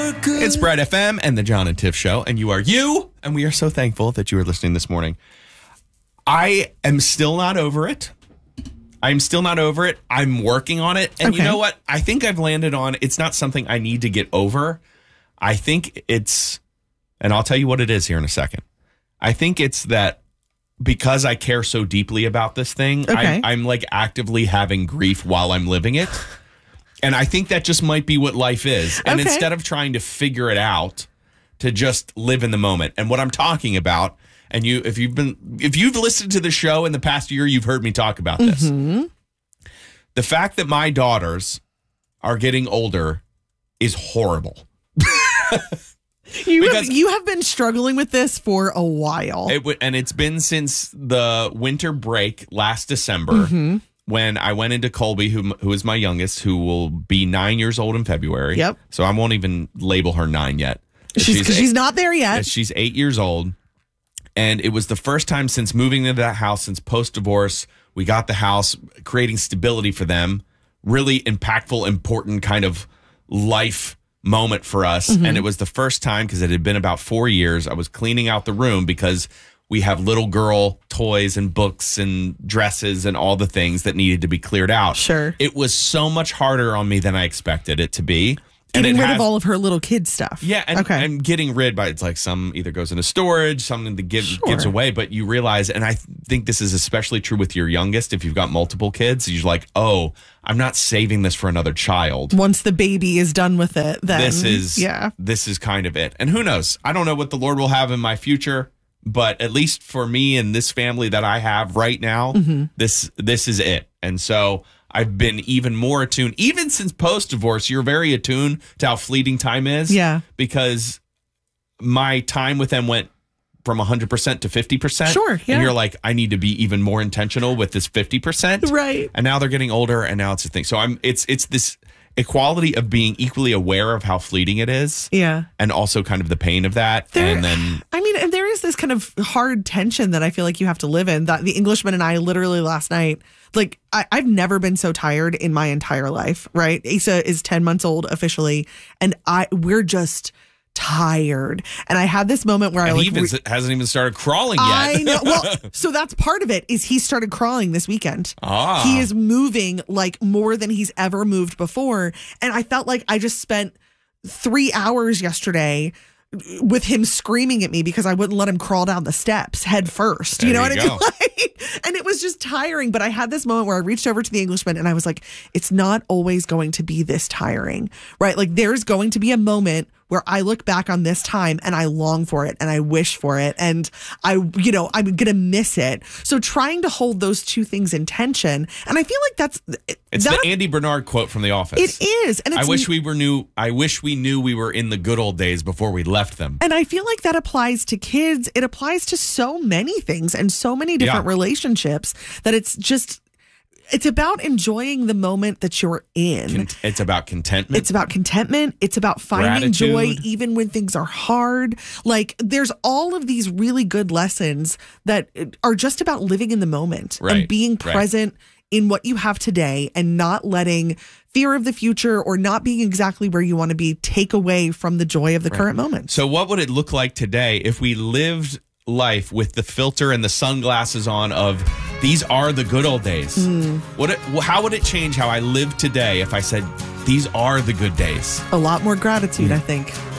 It's Brett FM and the John and Tiff Show, and you are you, and we are so thankful that you are listening this morning. I am still not over it. I'm still not over it. I'm working on it. And you know what? I think I've landed on, it's not something I need to get over. I think it's, and I'll tell you what it is here in a second. I think it's that because I care so deeply about this thing, I'm like actively having grief while I'm living it. And I think that just might be what life is. And instead of trying to figure it out, to just live in the moment. And what I'm talking about, and if you've listened to the show in the past year, you've heard me talk about this. Mm-hmm. The fact that my daughters are getting older is horrible. You have been struggling with this for a while. And it's been since the winter break last December. Mm-hmm. When I went into Colby, who is my youngest, who will be 9 years old in February. Yep. So I won't even label her 9 yet. She's not there yet. She's 8 years old. And it was the first time since moving into that house, since post-divorce, we got the house, creating stability for them. Really impactful, important kind of life moment for us. Mm-hmm. And it was the first time, because it had been about 4 years, I was cleaning out the room because we have little girl toys and books and dresses and all the things that needed to be cleared out. Sure. It was so much harder on me than I expected it to be. Getting rid of all of her little kid stuff. Yeah, and getting rid by, it's like some either goes into storage, something that gives away, but you realize, and I think this is especially true with your youngest, if you've got multiple kids, you're like, oh, I'm not saving this for another child. Once the baby is done with it, then this is kind of it. And who knows? I don't know what the Lord will have in my future. But at least for me and this family that I have right now, this is it. And so I've been even more attuned. Even since post-divorce, you're very attuned to how fleeting time is. Yeah. Because my time with them went from 100% to 50%. Sure, yeah. And you're like, I need to be even more intentional with this 50%. Right. And now they're getting older, and now it's a thing. So it's this equality of being equally aware of how fleeting it is. Yeah. And also kind of the pain of that. And there is this kind of hard tension that I feel like you have to live in. That the Englishman and I literally last night, like I've never been so tired in my entire life, right? Asa is 10 months old officially. And we're just tired. And I had this moment where he hasn't even started crawling yet. I know. Well, so that's part of it is he started crawling this weekend. He is moving like more than he's ever moved before. And I felt like I just spent 3 hours yesterday with him screaming at me because I wouldn't let him crawl down the steps head first. You know what I mean? And it was just tiring. But I had this moment where I reached over to the Englishman and I was like, it's not always going to be this tiring, right? Like there's going to be a moment where I look back on this time and I long for it and I wish for it. And I'm going to miss it. So trying to hold those two things in tension. And I feel like it's the Andy Bernard quote from The Office. It is. And I wish we knew we were in the good old days before we left them. And I feel like that applies to kids. It applies to so many things and so many different relationships that it's about enjoying the moment that you're in. It's about contentment. It's about contentment. It's about finding joy even when things are hard. Like there's all of these really good lessons that are just about living in the moment and being present in what you have today and not letting fear of the future or not being exactly where you want to be take away from the joy of the current moment. So what would it look like today if we lived life with the filter and the sunglasses on of these are the good old days? How would it change how I live today if I said these are the good days? A lot more gratitude, I think.